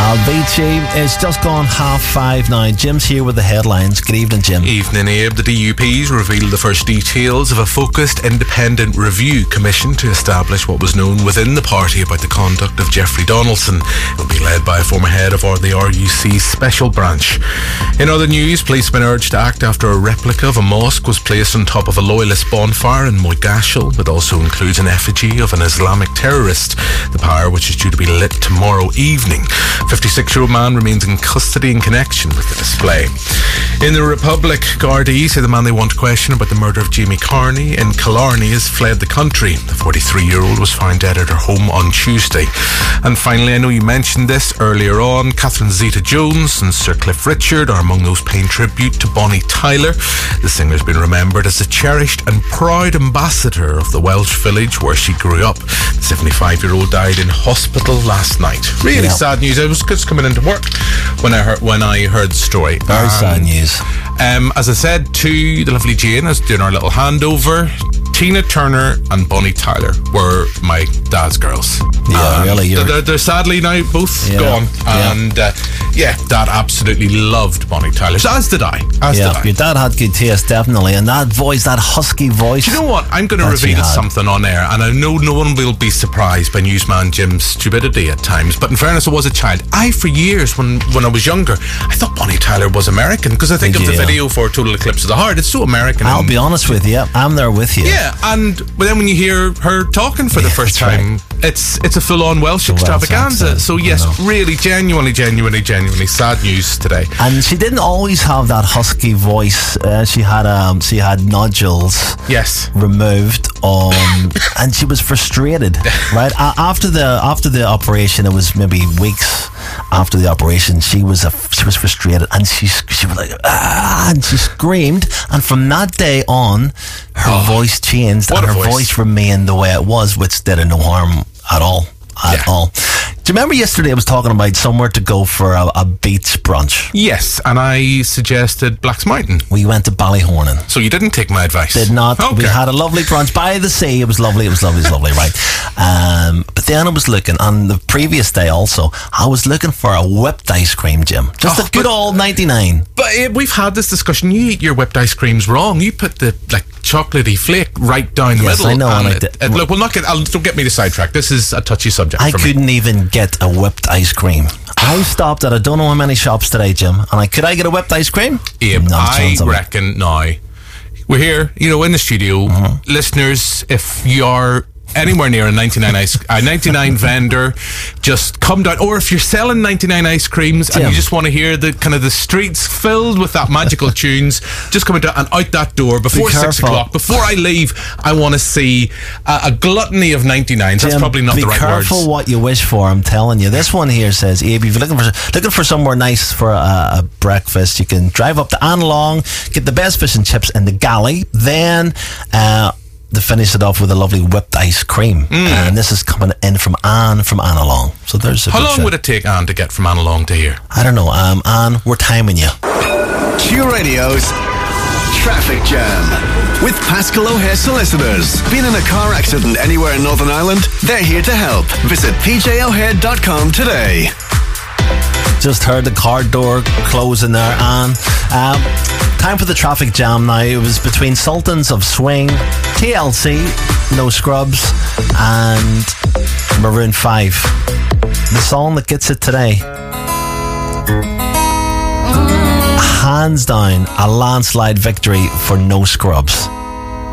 Avicii. It's just gone 5:30 now. Jim's here with the headlines. Good evening, Jim. Evening, Abe. The DUPs revealed the first details of a focused independent review commission to establish what was known within the party about the conduct of Jeffrey Donaldson. It will be led by a former head of the RUC's special branch. In other news, police have been urged to act after a replica of a mosque was placed on top of a loyalist bonfire in Moyghashel. It also includes an effigy of an Islamic terrorist. The pyre, which is due to be lit tomorrow evening. 56-year-old man remains in custody in connection with the display. In the Republic, Gardaí say the man they want to question about the murder of Jamie Carney in Killarney has fled the country. The 43-year-old was found dead at her home on Tuesday. And finally, I know you mentioned this earlier on, Catherine Zeta-Jones and Sir Cliff Richard are among those paying tribute to Bonnie Tyler. The singer's been remembered as a cherished and proud ambassador of the Welsh village where she grew up. The 75-year-old died in hospital last night. Really sad news. I was just coming into work when I heard the story. Very sad news. As I said to the lovely Jane, I was doing our little handover. Tina Turner and Bonnie Tyler were my dad's girls. Yeah, really. They're sadly now both gone. And Dad absolutely loved Bonnie Tyler. As did I. Your dad had good taste, definitely. And that voice, that husky voice. Do you know what? I'm going to reveal something on air, and I know no one will be surprised by newsman Jim's stupidity at times. But in fairness, I was a child. For years, when I was younger, I thought Bonnie Tyler was American, because I think of the video for Total Eclipse of the Heart. It's so American. I'll be honest with you. I'm there with you. Yeah, but then when you hear her talking for the first time, it's a full-on Welsh extravaganza. So yes, really, genuinely sad news today. And she didn't always have that husky voice. She had nodules removed and she was frustrated. Right after the operation, it was maybe weeks after the operation. She was frustrated, and she was like and she screamed. And from that day on, her voice changed, and her voice remained the way it was, which did her no harm at all. Do you remember yesterday I was talking about somewhere to go for a beach brunch? Yes, and I suggested Black's Mountain. We went to Ballyhornan. So you didn't take my advice? Did not. Okay. We had a lovely brunch by the sea. It was lovely, right? But then I was looking, on the previous day also, I was looking for a whipped ice cream, Jim. Just a good old 99. But we've had this discussion. You eat your whipped ice creams wrong. You put the chocolatey flake right down the middle. Yes, I know. And look, don't get me to sidetrack. This is a touchy subject I for me. Couldn't even get a whipped ice cream. I stopped at I don't know how many shops today, Jim, and could I get a whipped ice cream? Abe, I reckon now we're here, in the studio. Listeners, if you are anywhere near a 99 vendor, just come down. Or if you're selling 99 ice creams and you just want to hear the kind of the streets filled with that magical tunes, just come down and out that door before 6 o'clock. Before I leave, I want to see a gluttony of 99s. That's probably not the right words. Be careful what you wish for, I'm telling you. This one here says, Abe, if you're looking for somewhere nice for a breakfast, you can drive up to Annalong, get the best fish and chips in the galley, then to finish it off with a lovely whipped ice cream. And this is coming in from Anne from Annalong. So there's How long would it take Anne to get from Annalong to here? I don't know. Anne, we're timing you. Q Radio's Traffic Jam with Pascal O'Hare Solicitors. Been in a car accident anywhere in Northern Ireland? They're here to help. Visit pjohare.com today. Just heard the car door closing there, Anne. Time for the traffic jam now. It was between Sultans of Swing, TLC, No Scrubs, and Maroon 5. The song that gets it today, hands down, a landslide victory for No Scrubs.